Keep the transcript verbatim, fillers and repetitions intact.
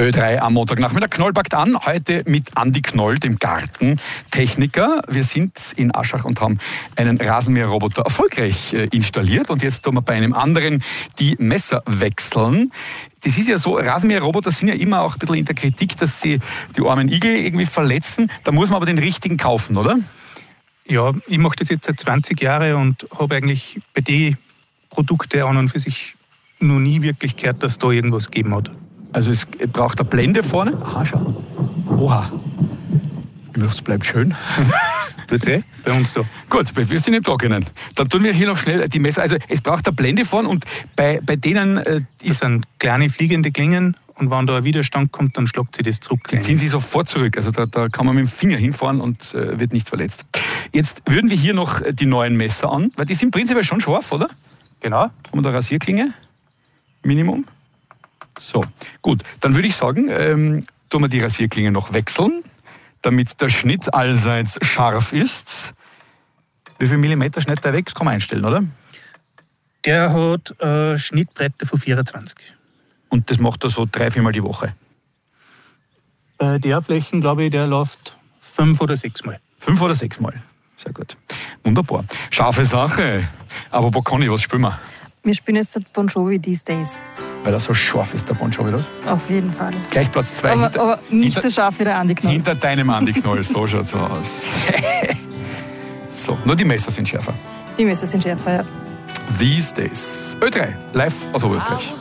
Ö drei am Montagnachmittag. Knoll packt an, heute mit Andi Knoll, dem Gartentechniker. Wir sind in Aschach und haben einen Rasenmäherroboter erfolgreich äh, installiert. Und jetzt tun wir bei einem anderen die Messer wechseln. Das ist ja so, Rasenmäherroboter sind ja immer auch ein bisschen in der Kritik, dass sie die armen Igel irgendwie verletzen. Da muss man aber den richtigen kaufen, oder? Ja, ich mache das jetzt seit zwanzig Jahren und habe eigentlich bei den Produkten an und für sich noch nie wirklich gehört, dass da irgendwas gegeben hat. Also es braucht eine Blende vorne. Aha, schau. Oha. Das bleibt schön. Tut's eh? Bei uns da. Gut, wir sind im Trockenen. Dann tun wir hier noch schnell die Messer. Also es braucht eine Blende vorne und bei, bei denen äh, Das ist, sind kleine fliegende Klingen und wenn da ein Widerstand kommt, dann schlagt sie das zurück. die ziehen sie sofort zurück. Also da, da kann man mit dem Finger hinfahren und äh, wird nicht verletzt. Jetzt würden wir hier noch die neuen Messer an, weil die sind prinzipiell schon scharf, oder? Genau. Haben wir da Rasierklinge? Minimum. So, gut. Dann würde ich sagen, ähm, tun wir die Rasierklinge noch wechseln, damit der Schnitt allseits scharf ist. Wie viel Millimeter schneidet der weg? Das kann man einstellen, oder? Der hat eine Schnittbreite von vierundzwanzig. Und das macht er so drei, viermal die Woche. Bei der Flächen, glaube ich, der läuft fünf oder sechs Mal. Fünf oder sechs Mal. Sehr gut. Wunderbar. Scharfe Sache. Aber wo kann ich, was spielen wir? Wir spielen jetzt den Bon Jovi These Days. Weil er so scharf ist, der Bon Jovi, das? Auf jeden Fall. Gleich Platz zwei. Aber, hinter, aber nicht hinter, so scharf wie der Andi Knoll. hinter deinem Andi Knoll. So schaut's aus. So, nur die Messer sind schärfer. Die Messer sind schärfer, ja. These Days. Ö drei, live aus Oberösterreich.